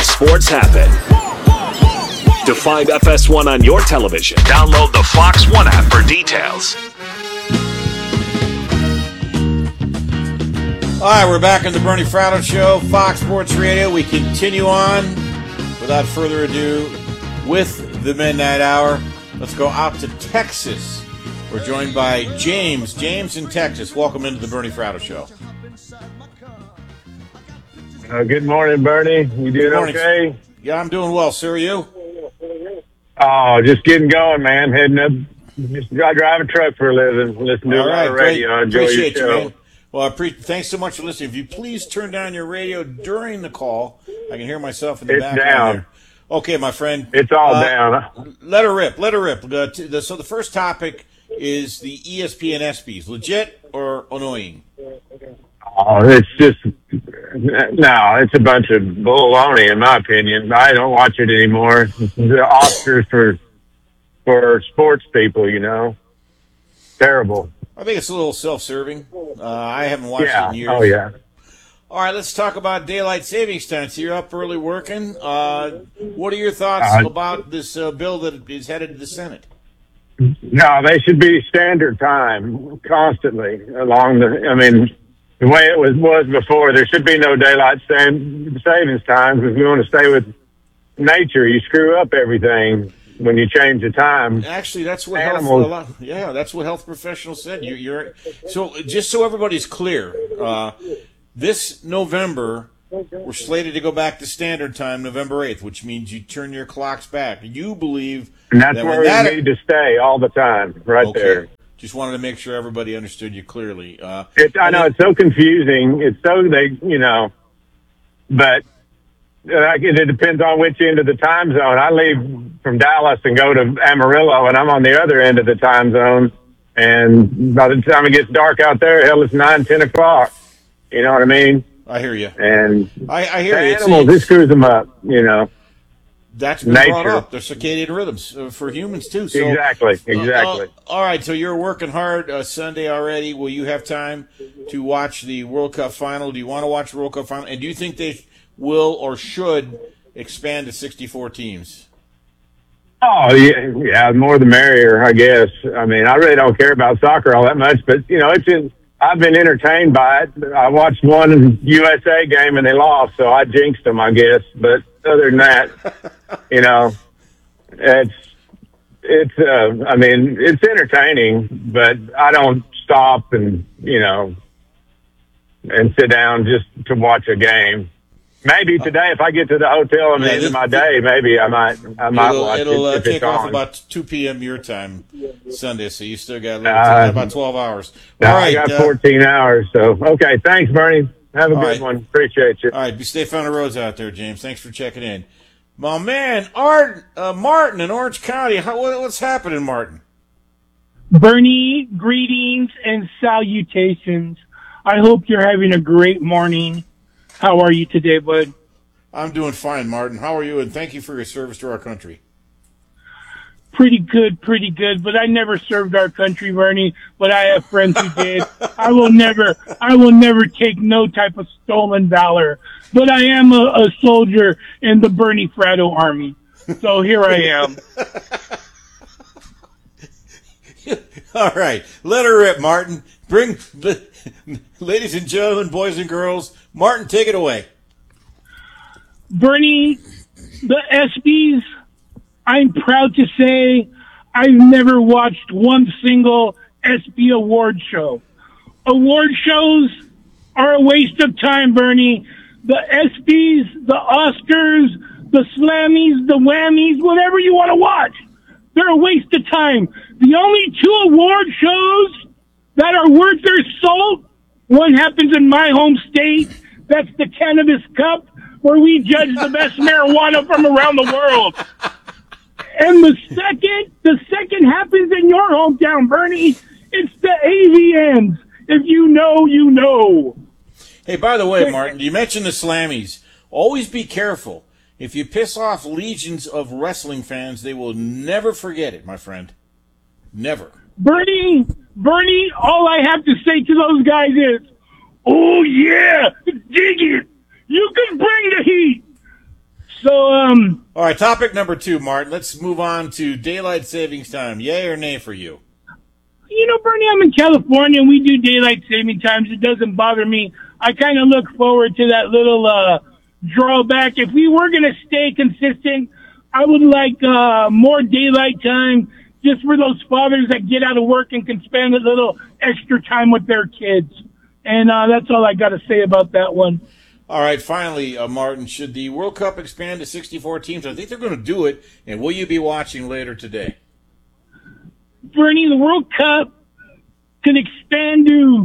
make sports happen. To find FS1 on your television, download the Fox One app for details. All right, we're back on the Bernie Fratto Show, Fox Sports Radio. We continue on, without further ado, with the Midnight Hour. Let's go out to Texas. We're joined by James. James in Texas. Welcome into the Bernie Fratto Show. Good morning, Bernie. You doing okay? Yeah, I'm doing well, sir. You? Oh, just getting going, man. Heading up. Just drive a truck for a living. Listen to a lot of radio. I enjoy your show. You, man. Well, thanks so much for listening. If you please turn down your radio during the call, I can hear myself in the background. It's down. There. Okay, my friend. It's all down. Let her rip. Let her rip. So the first topic is the ESPN ESPYs. Legit or annoying? Oh, it's just no. It's a bunch of baloney, in my opinion. I don't watch it anymore. The Oscars for sports people, you know, terrible. I think it's a little self-serving. I haven't watched it in years. Oh, yeah. All right, let's talk about daylight savings time. So you're up early working. What are your thoughts about this bill that is headed to the Senate? No, they should be standard time constantly along the way it was before. There should be no daylight savings time because we want to stay with nature. You screw up everything when you change the time. Actually, that's what animals. That's what health professionals said. So just so everybody's clear, this November we're slated to go back to standard time November 8th, which means you turn your clocks back. You believe, and that's where we need to stay all the time, there. Just wanted to make sure everybody understood you clearly. I know it's so confusing. It's so but. It depends on which end of the time zone. I leave from Dallas and go to Amarillo, and I'm on the other end of the time zone. And by the time it gets dark out there, hell, it's 9, 10 o'clock. You know what I mean? I hear you. And I hear you. Animals, it screws them up, you know. That's been brought up. They're circadian rhythms for humans, too. So, exactly. All right, so you're working hard Sunday already. Will you have time to watch the World Cup final? Do you want to watch the World Cup final? And do you think they will or should expand to 64 teams? Oh, yeah, more the merrier, I guess. I mean, I really don't care about soccer all that much, but, you know, I've been entertained by it. I watched one USA game and they lost, so I jinxed them, I guess. But other than that, you know, it's entertaining, but I don't stop and, you know, and sit down just to watch a game. Maybe today, if I get to the hotel and the end of my day, maybe I might watch it. It'll kick off about 2 p.m. your time Sunday, so you still got about 12 hours. All right, I got 14 hours. So, okay, thanks, Bernie. Have a good one. Appreciate you. All right, be safe on the roads out there, James. Thanks for checking in. My man, Martin in Orange County. What's happening, Martin? Bernie, greetings and salutations. I hope you're having a great morning. How are you today, bud? I'm doing fine, Martin. How are you? And thank you for your service to our country. Pretty good. But I never served our country, Bernie. But I have friends who did. I will never take no type of stolen valor. But I am a soldier in the Bernie Fratto army. So here I am. All right. Let her rip, Martin. Bring the ladies and gentlemen, boys and girls. Martin, take it away. Bernie, the ESPYs, I'm proud to say I've never watched one single ESPY award show. Award shows are a waste of time, Bernie. The ESPYs, the Oscars, the Slammies, the Whammies, whatever you want to watch, they're a waste of time. The only 2 award shows that are worth their salt, one happens in my home state. That's the Cannabis Cup, where we judge the best marijuana from around the world. And the second happens in your hometown, Bernie. It's the AVNs. If you know, you know. Hey, by the way, Martin, you mentioned the Slammies. Always be careful. If you piss off legions of wrestling fans, they will never forget it, my friend. Never. Bernie, all I have to say to those guys is, oh yeah, dig it. You can bring the heat. So, All right, topic number 2, Martin. Let's move on to daylight savings time. Yay or nay for you? Bernie, I'm in California and we do daylight saving times. It doesn't bother me. I kind of look forward to that little drawback. If we were going to stay consistent, I would like more daylight time just for those fathers that get out of work and can spend a little extra time with their kids. And that's all I got to say about that one. All right, finally, Martin, should the World Cup expand to 64 teams? I think they're going to do it, and will you be watching later today? Bernie, the World Cup can expand to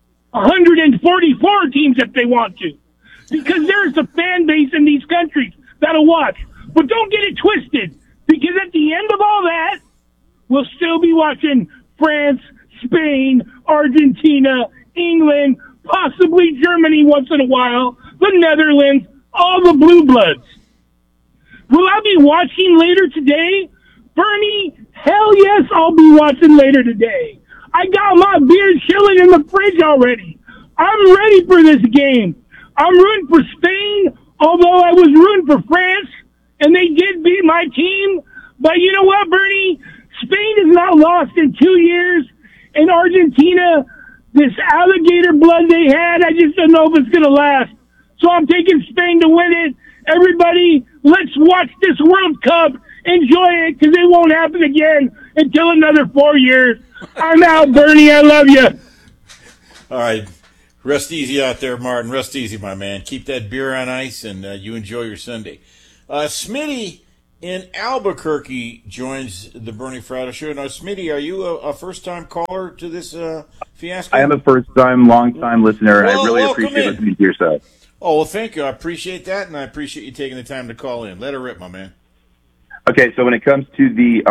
144 teams if they want to, because there's a fan base in these countries that'll watch. But don't get it twisted, because at the end of all that, we'll still be watching France, Spain, Argentina, England, possibly Germany once in a while, the Netherlands, all the blue bloods. Will I be watching later today? Bernie, hell yes, I'll be watching later today. I got my beer chilling in the fridge already. I'm ready for this game. I'm rooting for Spain, although I was rooting for France, and they did beat my team. But you know what, Bernie? Spain has not lost in 2 years, and Argentina, this alligator blood they had, I just don't know if it's going to last. So I'm taking Spain to win it. Everybody, let's watch this World Cup. Enjoy it, because it won't happen again until another 4 years. I'm out, Bernie. I love you. All right. Rest easy out there, Martin. Rest easy, my man. Keep that beer on ice, and you enjoy your Sunday. Smitty in Albuquerque joins the Bernie Fratto Show. Now, Smitty, are you a first-time caller to this fiasco? I am a first-time, long-time listener, and I really appreciate listening to your show. Oh, well, thank you. I appreciate that, and I appreciate you taking the time to call in. Let her rip, my man. Okay, so when it comes to the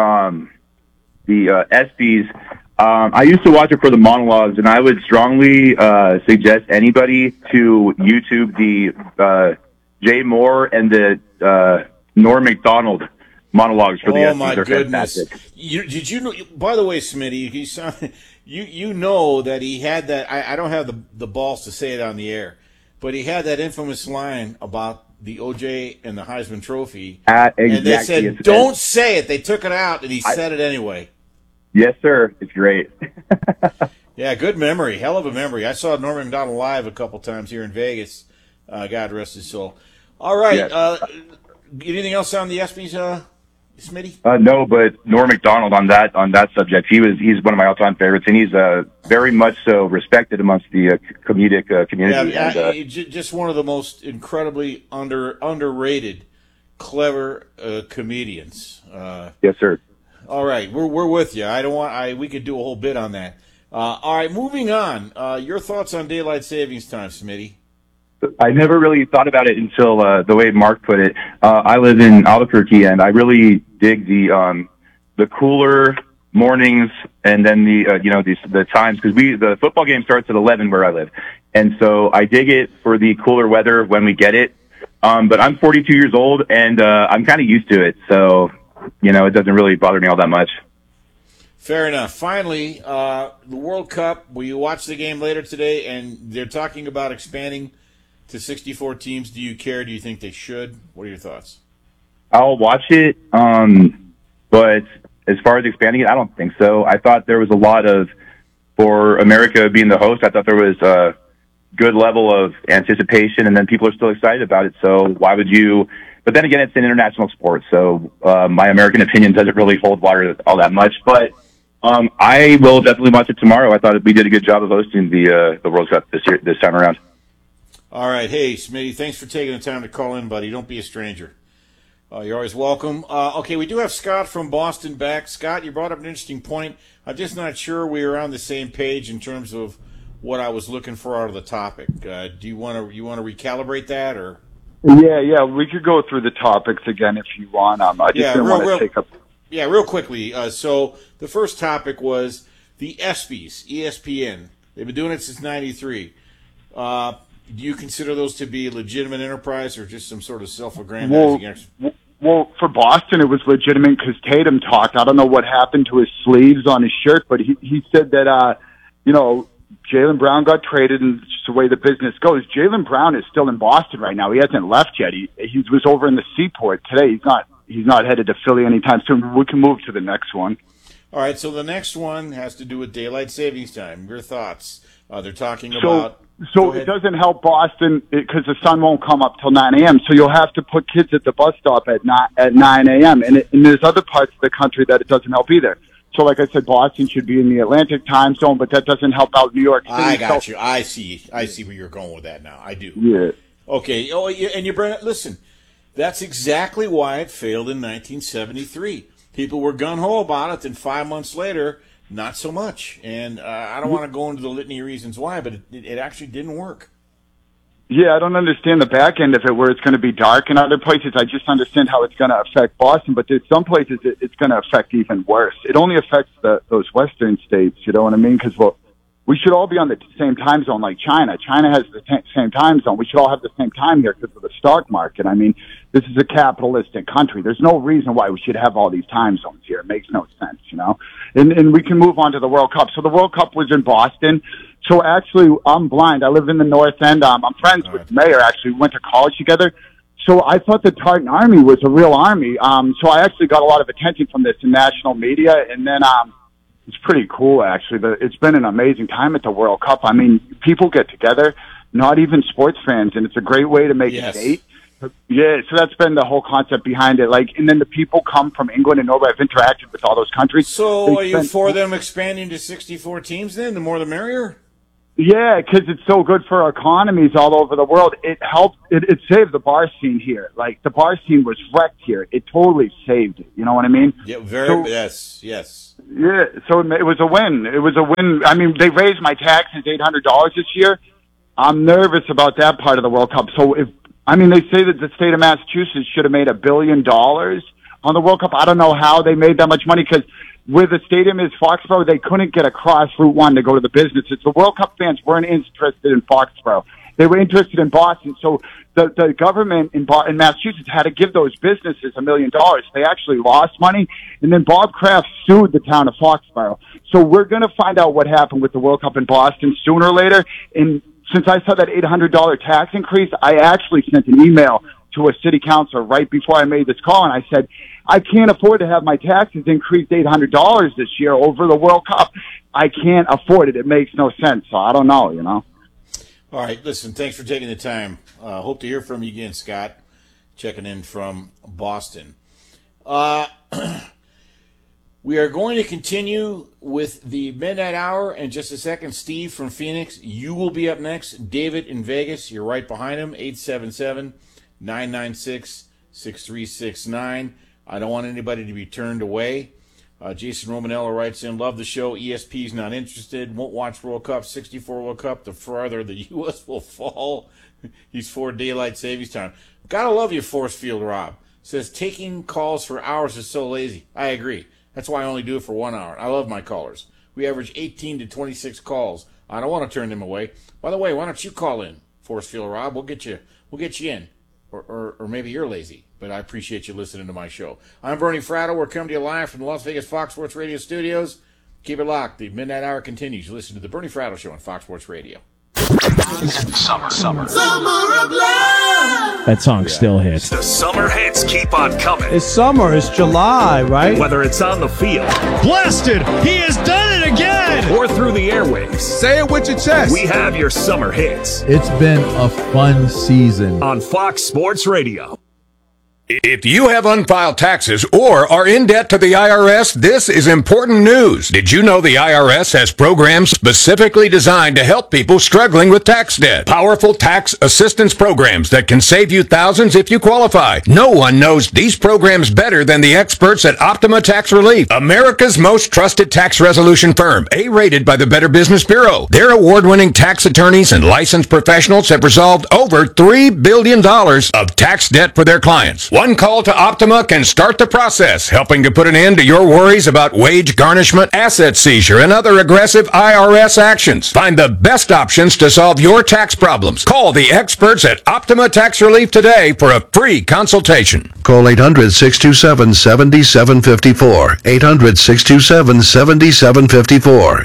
ESPYs, I used to watch it for the monologues, and I would strongly suggest anybody to YouTube the Jay Moore and the Norm Macdonald monologues for the ESPYs. Oh my They're goodness! fantastic. Did you know? By the way, Smitty, you know that he had that. I don't have the balls to say it on the air, but he had that infamous line about the OJ and the Heisman Trophy, Exactly. and they said, "Don't say it." They took it out, and he said it anyway. Yes, sir. It's great. Yeah, good memory. Hell of a memory. I saw Norm Macdonald live a couple times here in Vegas. God rest his soul. All right. Yes. Anything else on the ESPYs, Smitty? No, but Norm Macdonald on that subject, he's one of my all-time favorites, and he's very much so respected amongst the comedic community. Yeah, just one of the most incredibly underrated, clever comedians. Yes, sir. All right, we're with you. We could do a whole bit on that. All right, moving on. Your thoughts on daylight savings time, Smitty? I never really thought about it until the way Mark put it. I live in Albuquerque, and I really dig the cooler mornings, and then the times, because the football game starts at 11 where I live, and so I dig it for the cooler weather when we get it. But I'm 42 years old, and I'm kind of used to it, so it doesn't really bother me all that much. Fair enough. Finally, the World Cup. We watch the game later today, and they're talking about expanding to 64 teams. Do you care? Do you think they should? What are your thoughts? I'll watch it, but as far as expanding it, I don't think so. I thought there was a lot for America being the host, I thought there was a good level of anticipation, and then people are still excited about it, so why would you? But then again, it's an international sport, so my American opinion doesn't really hold water all that much, but I will definitely watch it tomorrow. I thought we did a good job of hosting the World Cup this time around. All right. Hey, Smitty, thanks for taking the time to call in, buddy. Don't be a stranger. You're always welcome. Okay, we do have Scott from Boston back. Scott, you brought up an interesting point. I'm just not sure we were on the same page in terms of what I was looking for out of the topic. Do you want to recalibrate that, or? Yeah, we could go through the topics again if you want. I just didn't want to take up. Yeah, real quickly. So the first topic was the ESPYs, ESPN. They've been doing it since '93. Do you consider those to be a legitimate enterprise or just some sort of self-aggrandizing? Well, for Boston, it was legitimate because Tatum talked. I don't know what happened to his sleeves on his shirt, but he said that, Jaylen Brown got traded, and it's just the way the business goes. Jaylen Brown is still in Boston right now. He hasn't left yet. He was over in the Seaport today. He's not headed to Philly anytime soon. We can move to the next one. All right, so the next one has to do with daylight savings time. Your thoughts? They're talking about... So it doesn't help Boston because the sun won't come up till 9 a.m. So you'll have to put kids at the bus stop at 9 a.m. And there's other parts of the country that it doesn't help either. So like I said, Boston should be in the Atlantic time zone, but that doesn't help out New York City. I got you. I see where you're going with that now. I do. Yeah. Okay. Oh, and you bring it. Listen, that's exactly why it failed in 1973. People were gung-ho about it, and 5 months later, not so much. And I don't want to go into the litany of reasons why, but it actually didn't work. Yeah, I don't understand the back end of it where it's going to be dark in other places. I just understand how it's going to affect Boston, but there's some places it's going to affect even worse. It only affects those western states, you know what I mean? Because, we should all be on the same time zone like China. China has the same time zone. We should all have the same time here because of the stock market. I mean, this is a capitalistic country. There's no reason why we should have all these time zones here. It makes no sense, you know? And we can move on to the World Cup. So the World Cup was in Boston. So actually, I'm blind. I live in the North End. I'm friends with the mayor, actually. We went to college together. So I thought the Tartan Army was a real army. So I actually got a lot of attention from this in national media. And then it's pretty cool, actually. It's been an amazing time at the World Cup. I mean, people get together, not even sports fans, and it's a great way to make a date. Yeah, so that's been the whole concept behind it. Like, and then the people come from England and Norway. I've interacted with all those countries. So are you for them expanding to 64 teams then? The more the merrier? Yeah, because it's so good for economies all over the world. It helped. It saved the bar scene here. Like, the bar scene was wrecked here. It totally saved it. You know what I mean? Yeah, yes. Yeah, so it was a win. It was a win. I mean, they raised my taxes $800 this year. I'm nervous about that part of the World Cup. So they say that the state of Massachusetts should have made $1 billion on the World Cup. I don't know how they made that much money because where the stadium is Foxborough, they couldn't get across Route 1 to go to the businesses. The World Cup fans weren't interested in Foxborough. They were interested in Boston. So the government in Massachusetts had to give those businesses $1 million. They actually lost money. And then Bob Kraft sued the town of Foxborough. So we're going to find out what happened with the World Cup in Boston sooner or later. And since I saw that $800 tax increase, I actually sent an email to a city councilor right before I made this call. And I said, I can't afford to have my taxes increased $800 this year over the World Cup. I can't afford it. It makes no sense. So I don't know, you know. All right, listen, thanks for taking the time. Hope to hear from you again, Scott, checking in from Boston. We are going to continue with the Midnight Hour in just a second. Steve from Phoenix, you will be up next. David in Vegas, you're right behind him, 877-996-6369. I don't want anybody to be turned away. Jason Romanello writes in, love the show. ESP's not interested. Won't watch World Cup. 64 World Cup. The farther the U.S. will fall. He's for daylight savings time. Gotta love you, Force Field Rob. Says, taking calls for hours is so lazy. I agree. That's why I only do it for 1 hour. I love my callers. We average 18 to 26 calls. I don't want to turn them away. By the way, why don't you call in, Force Field Rob? We'll get you in. Or maybe you're lazy, but I appreciate you listening to my show. I'm Bernie Fratto. We're coming to you live from the Las Vegas Fox Sports Radio studios. Keep it locked. The Midnight Hour continues. You listen to the Bernie Fratto Show on Fox Sports Radio. Summer of love. That song still hits. The summer hits keep on coming. It's summer. It's July, right? Whether it's on the field. Blasted! He has done it again! Or through the airwaves. Say it with your chest. We have your summer hits. It's been a fun season. On Fox Sports Radio. If you have unfiled taxes or are in debt to the IRS, this is important news. Did you know the IRS has programs specifically designed to help people struggling with tax debt? Powerful tax assistance programs that can save you thousands if you qualify. No one knows these programs better than the experts at Optima Tax Relief, America's most trusted tax resolution firm, A-rated by the Better Business Bureau. Their award-winning tax attorneys and licensed professionals have resolved over $3 billion of tax debt for their clients. One call to Optima can start the process, helping to put an end to your worries about wage garnishment, asset seizure, and other aggressive IRS actions. Find the best options to solve your tax problems. Call the experts at Optima Tax Relief today for a free consultation. Call 800-627-7754. 800-627-7754.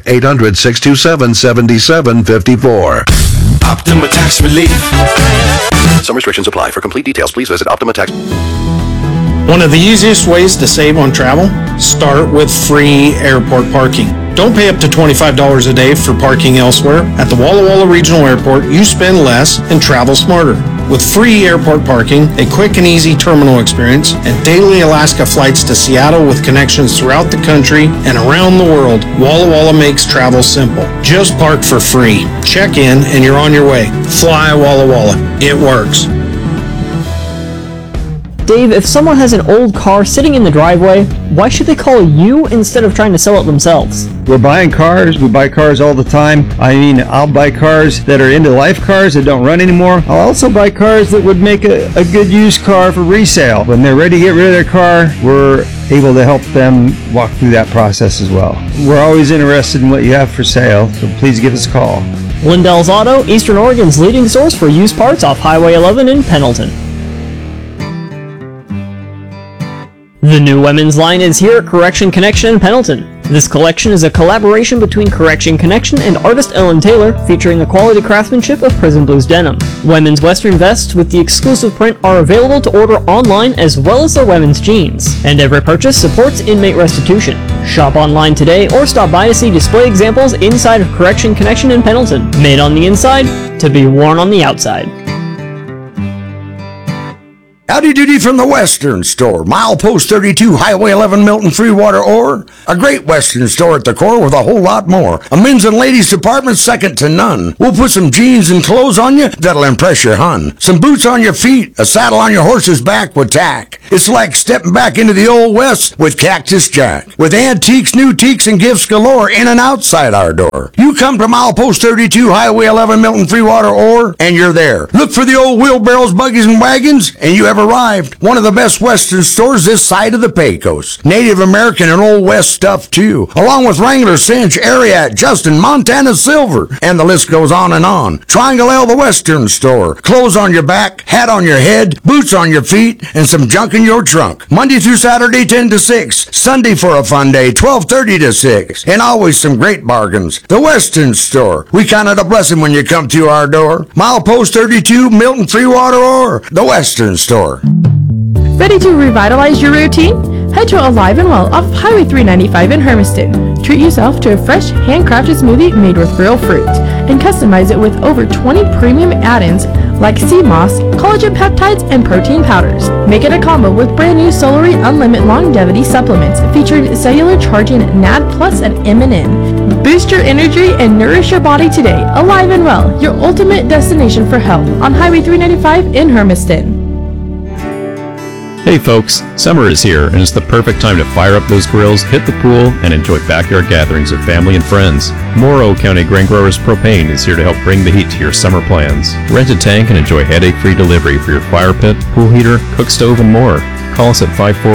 800-627-7754. Optima Tax Relief. Some restrictions apply. For complete details, please visit Optima Tax. One of the easiest ways to save on travel? Start with free airport parking. Don't pay up to $25 a day for parking elsewhere. At the Walla Walla Regional Airport, you spend less and travel smarter. With free airport parking, a quick and easy terminal experience, and daily Alaska flights to Seattle with connections throughout the country and around the world, Walla Walla makes travel simple. Just park for free. Check in and you're on your way. Fly Walla Walla. It works. Dave, if someone has an old car sitting in the driveway, why should they call you instead of trying to sell it themselves? We're buying cars. We buy cars all the time. I mean, I'll buy cars that are end-of-life cars that don't run anymore. I'll also buy cars that would make a good used car for resale. When they're ready to get rid of their car, we're able to help them walk through that process as well. We're always interested in what you have for sale, so please give us a call. Lindell's Auto, Eastern Oregon's leading source for used parts off Highway 11 in Pendleton. The new women's line is here at Correction Connection in Pendleton. This collection is a collaboration between Correction Connection and artist Ellen Taylor, featuring the quality craftsmanship of Prison Blues denim. Women's western vests with the exclusive print are available to order online, as well as their women's jeans. And every purchase supports inmate restitution. Shop online today or stop by to see display examples inside of Correction Connection in Pendleton. Made on the inside, to be worn on the outside. Howdy doody from the Western Store, milepost 32, Highway 11, Milton, Freewater, or a great Western store at the core with a whole lot more. A men's and ladies department second to none. We'll put some jeans and clothes on you that'll impress your hun. Some boots on your feet, a saddle on your horse's back with tack. It's like stepping back into the old West with Cactus Jack. With antiques, new teaks, and gifts galore in and outside our door. You come to milepost 32, Highway 11, Milton, Freewater, or, and you're there. Look for the old wheelbarrows, buggies, and wagons, and you have arrived. One of the best Western stores this side of the Pecos. Native American and Old West stuff too, along with Wrangler, Cinch, Ariat, Justin, Montana Silver, and the list goes on and on. Triangle L, the Western Store. Clothes on your back, hat on your head, boots on your feet, and some junk in your trunk. Monday through Saturday, 10 to 6. Sunday for a fun day, 12:30 to 6. And always some great bargains. The Western Store. We count it a blessing when you come through our door. Milepost 32, Milton, Freewater, or the Western Store. Ready to revitalize your routine? Head to Alive and Well off Highway 395 in Hermiston. Treat yourself to a fresh, handcrafted smoothie made with real fruit, and customize it with over 20 premium add-ins like sea moss, collagen peptides, and protein powders. Make it a combo with brand new Solary Unlimited Longevity supplements featuring cellular charging NAD Plus and MNN. Boost your energy and nourish your body today. Alive and Well, your ultimate destination for health on Highway 395 in Hermiston. Hey folks, summer is here and it's the perfect time to fire up those grills, hit the pool, and enjoy backyard gatherings with family and friends. Morrow County Grain Growers Propane is here to help bring the heat to your summer plans. Rent a tank and enjoy headache-free delivery for your fire pit, pool heater, cook stove, and more. Call us at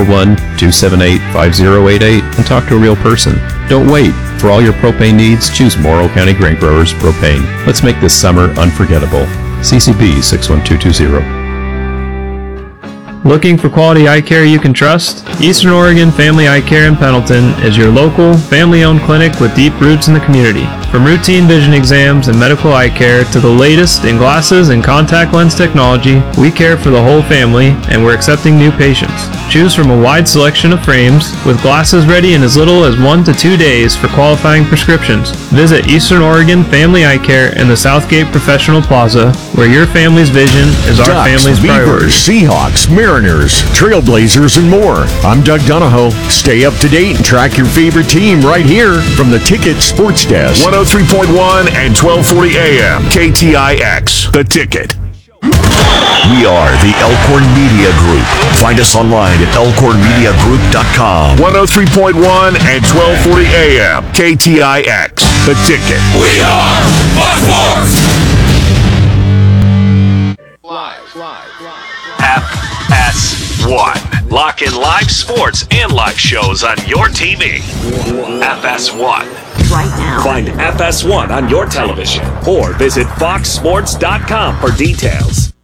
541-278-5088 and talk to a real person. Don't wait. For all your propane needs, choose Morrow County Grain Growers Propane. Let's make this summer unforgettable. CCB 61220. Looking for quality eye care you can trust? Eastern Oregon Family Eye Care in Pendleton is your local, family-owned clinic with deep roots in the community. From routine vision exams and medical eye care to the latest in glasses and contact lens technology, we care for the whole family and we're accepting new patients. Choose from a wide selection of frames with glasses ready in as little as 1 to 2 days for qualifying prescriptions. Visit Eastern Oregon Family Eye Care in the Southgate Professional Plaza, where your family's vision is our family's priority. Beavers, Seahawks, Mariners, Trailblazers, and more. I'm Doug Donahoe. Stay up to date and track your favorite team right here from the Ticket Sports Desk. 103.1 and 1240 AM. KTIX. The Ticket. We are the Elkhorn Media Group. Find us online at elkhornmediagroup.com. 103.1 and 1240 AM. KTIX. The Ticket. We are Buckforce! FS FS1. Lock in live sports and live shows on your TV. FS1. Right now. Find FS1 on your television or visit foxsports.com for details.